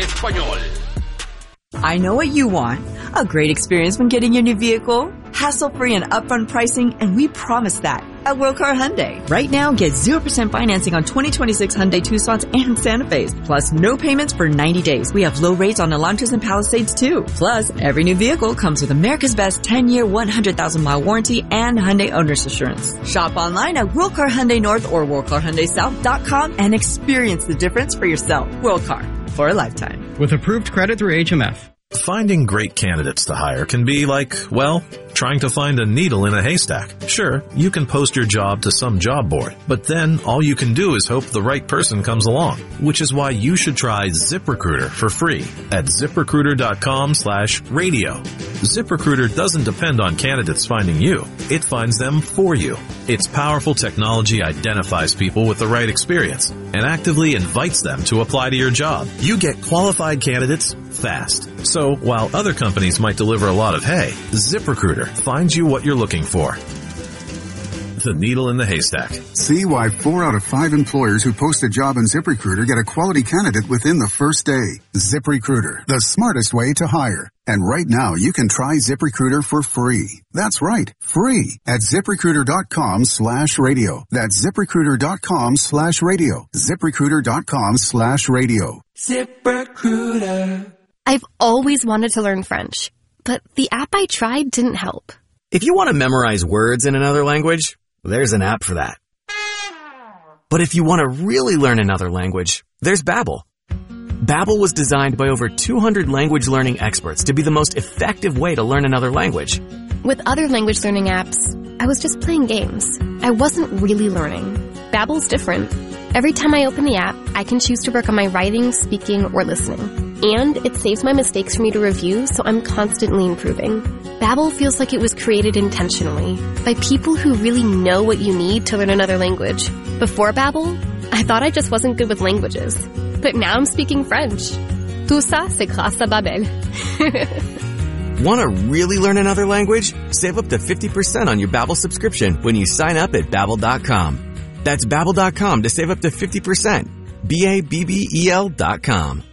Español. I know what you want. A great experience when getting your new vehicle. Hassle-free and upfront pricing, and we promise that at World Car Hyundai. Right now, get 0% financing on 2026 Hyundai Tucson's and Santa Fe's. Plus, no payments for 90 days. We have low rates on Elantras and Palisades, too. Plus, every new vehicle comes with America's Best 10-year, 100,000-mile warranty and Hyundai Owner's Assurance. Shop online at World Car Hyundai North or WorldCarHyundaiSouth.com and experience the difference for yourself. World Car, for a lifetime. With approved credit through HMF. Finding great candidates to hire can be like, well, trying to find a needle in a haystack. Sure, you can post your job to some job board, but then all you can do is hope the right person comes along, which is why you should try ZipRecruiter for free at ZipRecruiter.com/radio. ZipRecruiter doesn't depend on candidates finding you. It finds them for you. Its powerful technology identifies people with the right experience and actively invites them to apply to your job. You get qualified candidates fast. So while other companies might deliver a lot of hay, ZipRecruiter finds you what you're looking for. The needle in the haystack. See why 4 out of 5 employers who post a job in ZipRecruiter get a quality candidate within the first day. ZipRecruiter, the smartest way to hire. And right now, you can try ZipRecruiter for free. That's right, free at ZipRecruiter.com/radio. That's ZipRecruiter.com/radio. ZipRecruiter.com/radio. ZipRecruiter. I've always wanted to learn French, but the app I tried didn't help. If you want to memorize words in another language, there's an app for that. But if you want to really learn another language, there's Babbel. Babbel was designed by over 200 language learning experts to be the most effective way to learn another language. With other language learning apps, I was just playing games. I wasn't really learning. Babbel's different. Every time I open the app, I can choose to work on my writing, speaking, or listening. And it saves my mistakes for me to review, so I'm constantly improving. Babbel feels like it was created intentionally by people who really know what you need to learn another language. Before Babbel, I thought I just wasn't good with languages. But now I'm speaking French. Tout ça, c'est grâce à Babbel. Want to really learn another language? Save up to 50% on your Babbel subscription when you sign up at Babbel.com. That's Babbel.com to save up to 50%. Babbel.com.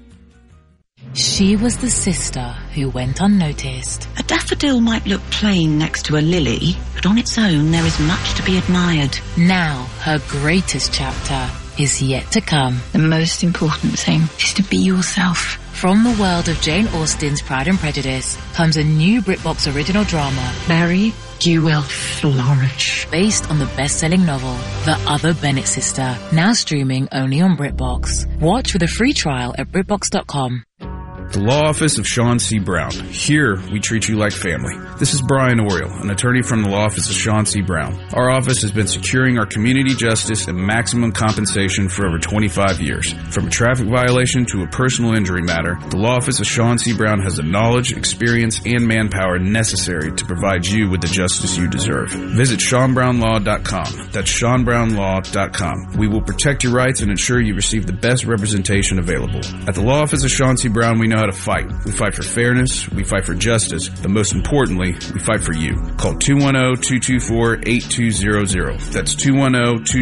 She was the sister who went unnoticed. A daffodil might look plain next to a lily, but on its own there is much to be admired. Now her greatest chapter is yet to come. The most important thing is to be yourself. From the world of Jane Austen's Pride and Prejudice comes a new BritBox original drama. Mary, you will flourish. Based on the best-selling novel, The Other Bennett Sister, now streaming only on BritBox. Watch with a free trial at BritBox.com. The Law Office of Sean C. Brown. Here, we treat you like family. This is Brian Oriel, an attorney from the Law Office of Sean C. Brown. Our office has been securing our community justice and maximum compensation for over 25 years. From a traffic violation to a personal injury matter, the Law Office of Sean C. Brown has the knowledge, experience, and manpower necessary to provide you with the justice you deserve. Visit SeanBrownLaw.com. That's SeanBrownLaw.com. We will protect your rights and ensure you receive the best representation available. At the Law Office of Sean C. Brown, we know how to fight. We fight for fairness, we fight for justice, but most importantly, we fight for you. Call 210-224-8200. That's 210-224-8200.